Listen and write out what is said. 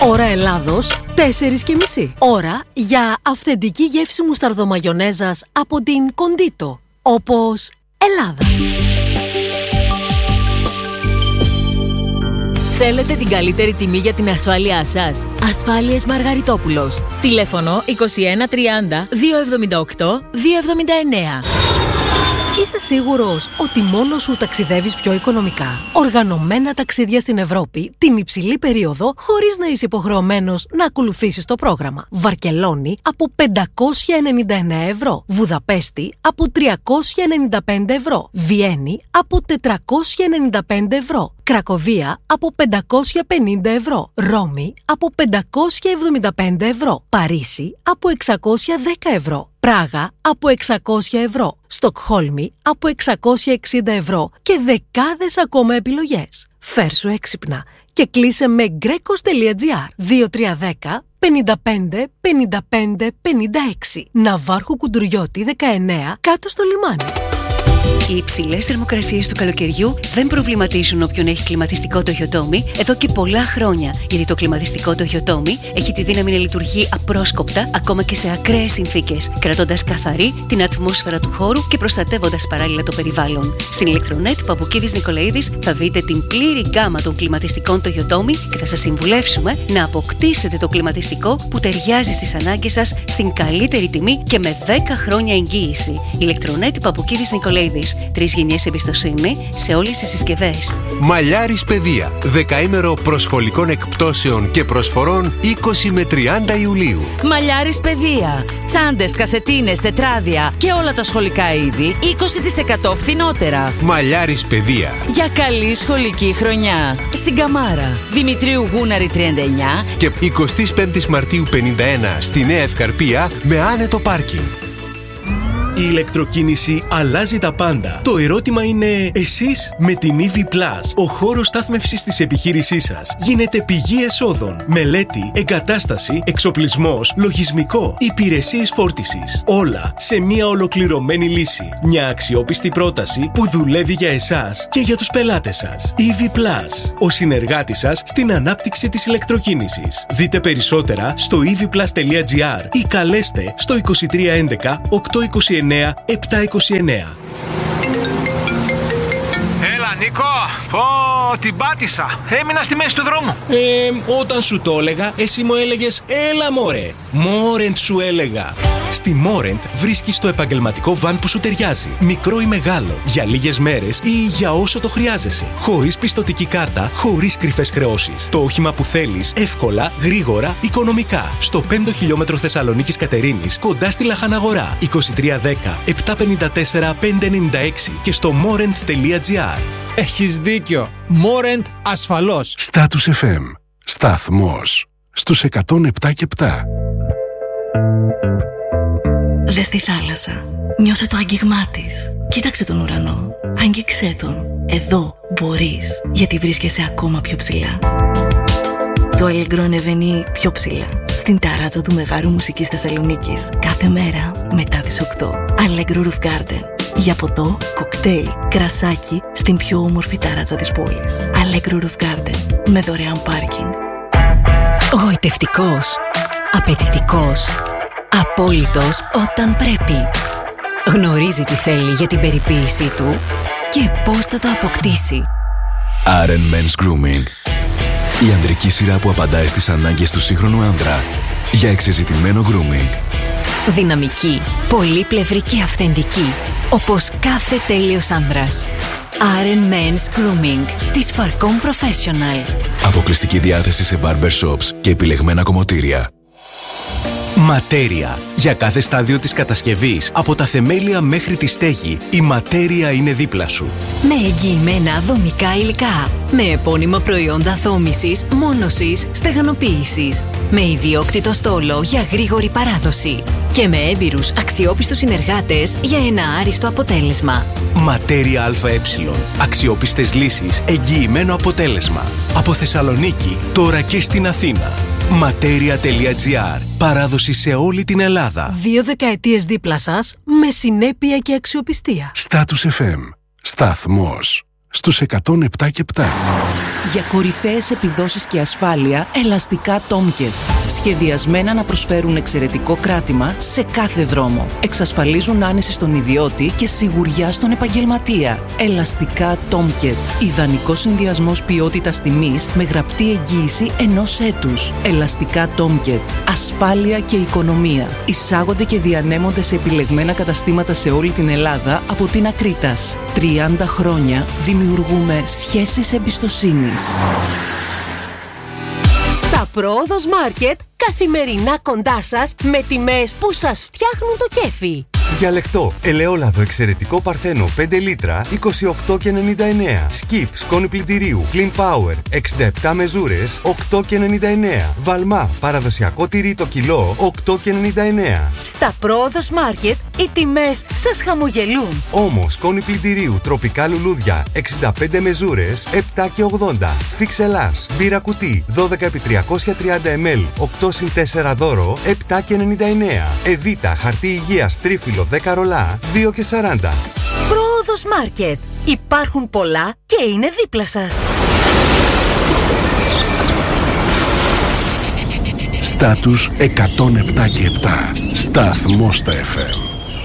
Ώρα Ελλάδος 4:30. Ώρα για αυθεντική γεύση μουσταρδομαγιονέζας από την Κοντίτο. Όπως Ελλάδα. Θέλετε την καλύτερη τιμή για την ασφάλειά σας? Ασφάλειες Μαργαριτόπουλος. Τηλέφωνο 21 30 278 279. Είσαι σίγουρος ότι μόνος σου ταξιδεύεις πιο οικονομικά? Οργανωμένα ταξίδια στην Ευρώπη την υψηλή περίοδο χωρίς να είσαι υποχρεωμένος να ακολουθήσεις το πρόγραμμα. Βαρκελόνη από 599 ευρώ. Βουδαπέστη από 395 ευρώ. Βιέννη από 495 ευρώ. Κρακοβία από 550 ευρώ. Ρώμη από 575 ευρώ. Παρίσι από 610 ευρώ. Πράγα από 600 ευρώ. Στοκχόλμη από 660 ευρώ και δεκάδες ακόμα επιλογές. Φέρσου έξυπνα και κλείσε με Greco.gr 2310 55 55 56. Ναυάρχου Κουντουριώτη 19 κάτω στο λιμάνι. Οι υψηλές θερμοκρασίες του καλοκαιριού δεν προβληματίζουν όποιον έχει κλιματιστικό Toyotomi εδώ και πολλά χρόνια, γιατί το κλιματιστικό Toyotomi έχει τη δύναμη να λειτουργεί απρόσκοπτα ακόμα και σε ακραίες συνθήκες, κρατώντας καθαρή την ατμόσφαιρα του χώρου και προστατεύοντας παράλληλα το περιβάλλον. Στην Ηλεκτρονέτ Παπουκίδης Νικολαίδης θα δείτε την πλήρη γκάμα των κλιματιστικών Toyotomi και θα σας συμβουλεύσουμε να αποκτήσετε το κλιματιστικό που ταιριάζει στις ανάγκες σας στην καλύτερη τιμή και με 10 χρόνια εγγύηση. Ηλεκτρονέτ Παπουκίδης Νικολαίδης. 3 γενιές εμπιστοσύνη σε όλες τις συσκευές. Μαλλιάρης Παιδεία. Δεκαήμερο προσχολικών εκπτώσεων και προσφορών 20 με 30 Ιουλίου. Μαλλιάρης Παιδεία. Τσάντες, κασετίνες, τετράδια και όλα τα σχολικά είδη 20% φθηνότερα. Μαλλιάρης Παιδεία. Για καλή σχολική χρονιά. Στην Καμάρα. Δημητρίου Γούναρη 39 και 25 Μαρτίου 51 στη Νέα Ευκαρπία με άνετο πάρκινγκ. Η ηλεκτροκίνηση αλλάζει τα πάντα. Το ερώτημα είναι, εσείς με την EV Plus, ο χώρος στάθμευσης της επιχείρησής σας γίνεται πηγή εσόδων. Μελέτη, εγκατάσταση, εξοπλισμός, λογισμικό, υπηρεσίες φόρτισης. Όλα σε μια ολοκληρωμένη λύση. Μια αξιόπιστη πρόταση που δουλεύει για εσάς και για τους πελάτες σας. EV Plus, ο συνεργάτης σας στην ανάπτυξη της ηλεκτροκίνησης. Δείτε περισσότερα στο evplus.gr ή καλέστε στο 2311 829 729. Έλα Νίκο, την πάτησα. Έμεινα στη μέση του δρόμου. Όταν σου το έλεγα, εσύ μου έλεγες έλα μωρέ. Μόρεντ σου έλεγα. Στη Μόρεντ βρίσκεις το επαγγελματικό βαν που σου ταιριάζει. Μικρό ή μεγάλο, για λίγες μέρες ή για όσο το χρειάζεσαι. Χωρίς πιστωτική κάρτα, χωρίς κρυφές χρεώσεις. Το όχημα που θέλεις, εύκολα, γρήγορα, οικονομικά. Στο 5 χιλιόμετρο Θεσσαλονίκης Κατερίνης, κοντά στη Λαχαναγορά. 2310 754 596 και στο morent.gr. Έχεις δίκιο. Μόρεντ ασφαλώς. Status FM. Σταθμός στους 107 και 7. Δες τη θάλασσα. Νιώσε το άγγιγμά της. Κοίταξε τον ουρανό. Άγγιξέ τον. Εδώ μπορείς, γιατί βρίσκεσαι ακόμα πιο ψηλά. Το Allegro ανεβαίνει πιο ψηλά. Στην ταράτσα του Μεγάρου Μουσικής Θεσσαλονίκης. Κάθε μέρα μετά τις 8. Allegro Roof Garden. Για ποτό, κοκτέιλ, κρασάκι στην πιο όμορφη ταράτσα της πόλης. Allegro Roof Garden. Με δωρεάν πάρκινγκ. Γοητευτικός. Απαιτητικός. Απόλυτος όταν πρέπει. Γνωρίζει τι θέλει για την περιποίησή του και πώς θα το αποκτήσει. Aren Men's Grooming. Η ανδρική σειρά που απαντάει στις ανάγκες του σύγχρονου άντρα για εξεζητημένο grooming. Δυναμική, πολύπλευρη και αυθεντική, όπως κάθε τέλειος άνδρας. Aren Men's Grooming της Farcom Professional. Αποκλειστική διάθεση σε barber shops και επιλεγμένα κομμωτήρια. Ματέρια. Για κάθε στάδιο της κατασκευής, από τα θεμέλια μέχρι τη στέγη, η Ματέρια είναι δίπλα σου. Με εγγυημένα δομικά υλικά. Με επώνυμα προϊόντα δόμησης, μόνωσης, στεγανοποίησης. Με ιδιόκτητο στόλο για γρήγορη παράδοση. Και με έμπειρους αξιόπιστους συνεργάτες για ένα άριστο αποτέλεσμα. Ματέρια ΑΕ. Αξιόπιστες λύσεις, εγγυημένο αποτέλεσμα. Από Θεσσαλονίκη, τώρα και στην Αθήνα. Materia.gr. Παράδοση σε όλη την Ελλάδα. 2 δεκαετίες δίπλα σας με συνέπεια και αξιοπιστία. Status FM. Σταθμός στους 107 και 7. Για κορυφαίες επιδόσεις και ασφάλεια, ελαστικά Tomcat. Σχεδιασμένα να προσφέρουν εξαιρετικό κράτημα σε κάθε δρόμο. Εξασφαλίζουν άνεση στον ιδιώτη και σιγουριά στον επαγγελματία. Ελαστικά Tomcat. Ιδανικός συνδυασμός ποιότητας τιμής με γραπτή εγγύηση 1 έτους. Ελαστικά Tomcat. Ασφάλεια και οικονομία. Εισάγονται και διανέμονται σε επιλεγμένα καταστήματα σε όλη την Ελλάδα από την Ακρίτας. 30 χρόνια δημιουργούμε σχέσεις εμπιστοσύνης. Τα Πρόοδος Μάρκετ καθημερινά κοντά σας με τιμές που σας φτιάχνουν το κέφι. Διαλεκτό, ελαιόλαδο εξαιρετικό παρθένο 5 λίτρα 28,99. Skip, σκόνη πλυντηρίου Clean Power 67 μεζούρες 8,99. Βαλμά, παραδοσιακό τυρί το κιλό 8,99. Στα Πρόοδος Μάρκετ οι τιμές σας χαμογελούν. Όμως, σκόνη πλυντηρίου τροπικά λουλούδια 65 μεζούρες 7,80. Fix Ελλάς, μπύρα κουτί 12 επί 330 ml 8+4 δώρο 7,99. Εβίτα, χαρτί υγείας τρίφυλλο 10 ρολά 2,40. Πρόοδος Μάρκετ. Υπάρχουν πολλά και είναι δίπλα σας. Στάτους 107 και 7. Σταθμός στα FM.